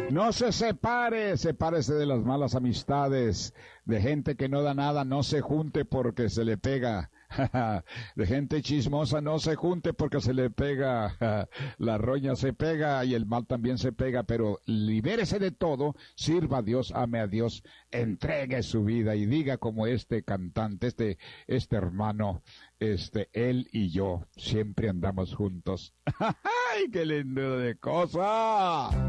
No se separe, sepárese de las malas amistades, de gente que no da nada, no se junte porque se le pega. De gente chismosa, no se junte porque se le pega. La roña se pega y el mal también se pega, pero libérese de todo, sirva a Dios, ame a Dios, entregue su vida y diga como este cantante, este hermano, él y yo siempre andamos juntos. ¡Ay, qué lindo de cosa!